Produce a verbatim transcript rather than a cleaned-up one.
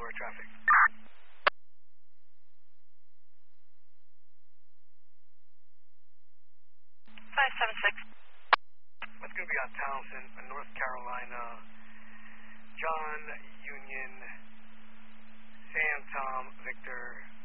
corridor traffic. five seven six. That's going to be on Townsend, North Carolina. John, Union, Sam, Tom, Victor.